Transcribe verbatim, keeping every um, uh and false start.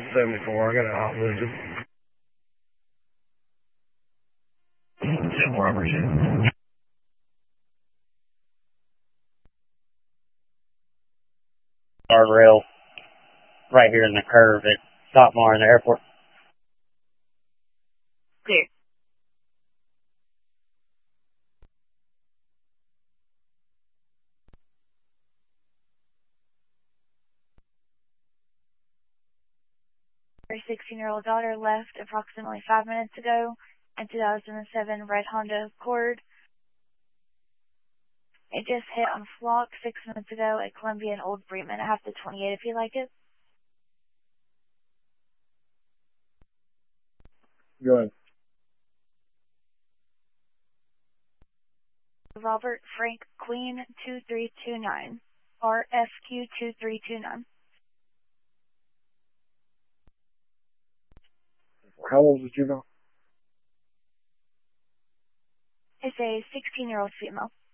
seventy-four. I got a hot lizard. Ten robbers. Guardrail right here in the curve at Stockmar in the airport. Clear. Her sixteen-year-old daughter left approximately five minutes ago in two thousand seven red Honda Accord. It just hit on Flock six minutes ago at Columbia and Old Bremen. I have the twenty-eight if you like it. Go ahead. Robert Frank Queen two three two nine. R F Q two three two nine. How old is the juvenile? It's a sixteen-year-old female.